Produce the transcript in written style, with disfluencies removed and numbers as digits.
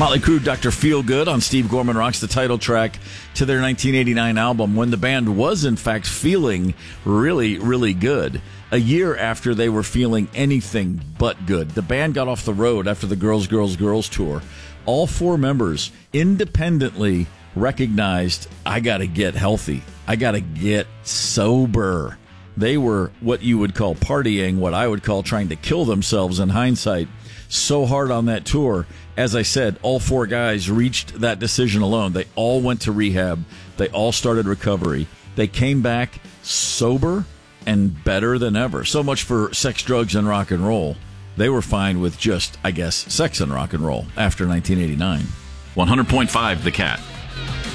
Motley Crue, Dr. Feelgood on Steve Gorman Rocks, the title track to their 1989 album, when the band was, in fact, feeling really, really good. A year after they were feeling anything but good. The band got off the road after the Girls, Girls, Girls tour. All four members independently recognized, I got to get healthy. I got to get sober. They were what you would call partying, what I would call trying to kill themselves in hindsight. So hard on that tour. As I said, all four guys reached that decision alone. They all went to rehab. They all started recovery. They came back sober and better than ever. So much for sex, drugs, and rock and roll. They were fine with just, I guess, sex and rock and roll after 1989. 100.5 The Cat.